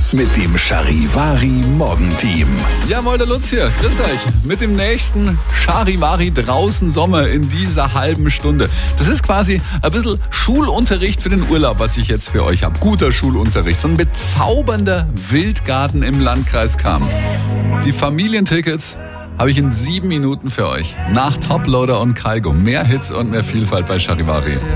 mit dem Charivari Morgenteam. Jawohl, der Lutz hier. Grüßt euch. Mit dem nächsten Charivari draußen Sommer in dieser halben Stunde. Das ist quasi ein bisschen Schulunterricht für den Urlaub, was ich jetzt für euch habe. Guter Schulunterricht. So ein bezaubernder Wildgarten im Landkreis Cham. Die Familientickets habe ich in 7 Minuten für euch. Nach Toploader und Kaigo. Mehr Hits und mehr Vielfalt bei Charivari.